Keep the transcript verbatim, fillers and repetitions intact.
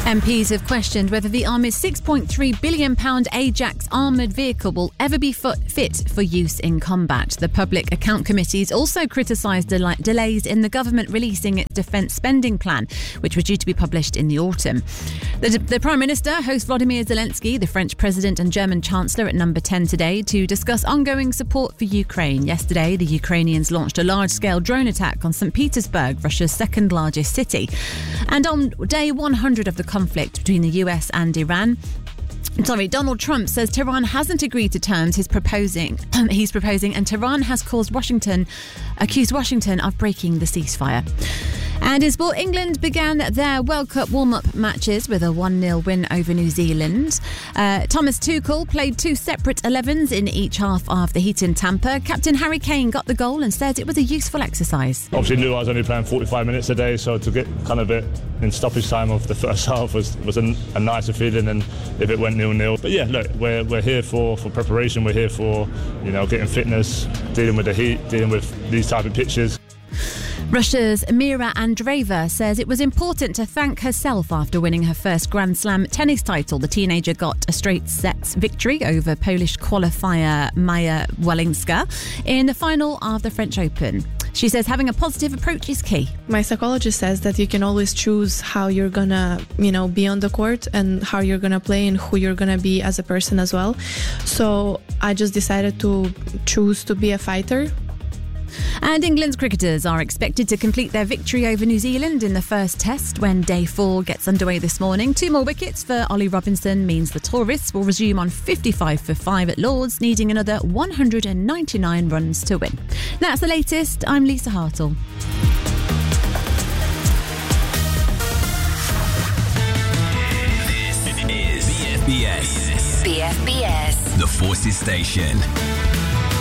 M Ps have questioned whether the Army's six point three billion pounds Ajax armoured vehicle will ever be fit for use in combat. The Public Account Committee's also criticised del- delays in the government releasing its defence spending plan, which was due to be published in the autumn. The, the Prime Minister hosts Volodymyr Zelensky, the French President and German Chancellor at number ten today to discuss ongoing support for Ukraine. Yesterday, the Ukrainians launched a large-scale drone attack on Saint Petersburg, Russia's second largest city. And on day one hundred of the conflict between the U S and Iran, Sorry, Donald Trump says Tehran hasn't agreed to terms he's proposing, he's proposing, and Tehran has caused Washington, accused Washington of breaking the ceasefire. And in sport, England began their World Cup warm-up matches with a one nil win over New Zealand. Uh, Thomas Tuchel played two separate elevens in each half of the heat in Tampa. Captain Harry Kane got the goal and said it was a useful exercise. Obviously knew I was only playing forty-five minutes a day, so to get kind of it in stoppage time of the first half was, was a, a nicer feeling than if it went nil-nil. But yeah, look, we're we're here for, for preparation, we're here for, you know, getting fitness, dealing with the heat, dealing with these type of pitches. Russia's Mira Andreeva says it was important to thank herself after winning her first Grand Slam tennis title. The teenager got a straight sets victory over Polish qualifier Maja Walinska in the final of the French Open. She says having a positive approach is key. My psychologist says that you can always choose how you're gonna, you know, be on the court and how you're gonna play and who you're gonna be as a person as well. So I just decided to choose to be a fighter. And England's cricketers are expected to complete their victory over New Zealand in the first test when day four gets underway this morning. Two more wickets for Ollie Robinson means the tourists will resume on fifty-five for five at Lord's, needing another one hundred ninety-nine runs to win. That's the latest. I'm Lisa Hartle. This is B F B S. B F B S. The Forces Station.